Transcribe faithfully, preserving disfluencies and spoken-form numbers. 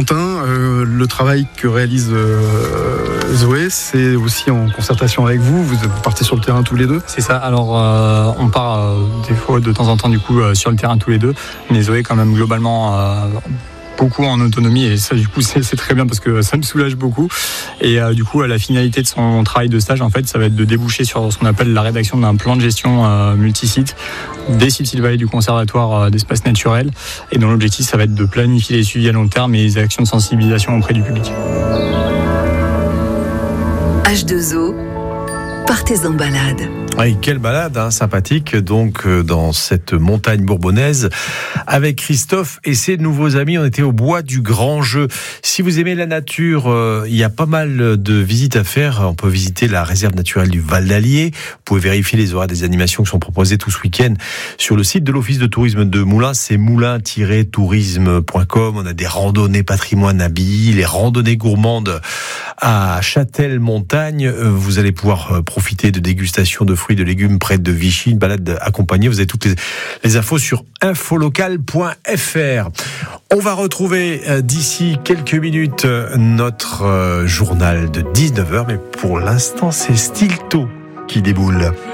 Quentin, euh, le travail que réalise euh, Zoé, c'est aussi en concertation avec vous. Vous partez sur le terrain tous les deux. C'est ça. Alors, euh, on part euh, des fois de temps en temps du coup euh, sur le terrain tous les deux, mais Zoé quand même globalement euh, beaucoup en autonomie, et ça du coup c'est, c'est très bien parce que ça me soulage beaucoup. Et euh, du coup la finalité de son travail de stage en fait, ça va être de déboucher sur ce qu'on appelle la rédaction d'un plan de gestion euh, multisite des sites Sylvalet du conservatoire euh, d'espaces naturels, et dont l'objectif ça va être de planifier les suivis à long terme et les actions de sensibilisation auprès du public. H deux O, partez en balade. Oui, quelle balade, hein, sympathique, donc euh, dans cette montagne bourbonnaise avec Christophe et ses nouveaux amis. On était au bois du Grand Jeu. Si vous aimez la nature, euh, il y a pas mal de visites à faire. On peut visiter la réserve naturelle du Val d'Allier. Vous pouvez vérifier les horaires des animations qui sont proposées tout ce week-end sur le site de l'Office de tourisme de Moulins. C'est moulins tiret tourisme point com. On a des randonnées patrimoine à Billy, les randonnées gourmandes à Châtel-Montagne. Vous allez pouvoir profiter de dégustations de fruits, de légumes près de Vichy, une balade accompagnée. Vous avez toutes les, les infos sur infolocal point f r. On va retrouver euh, d'ici quelques minutes euh, notre euh, journal de dix-neuf heures, mais pour l'instant c'est Stilto qui déboule.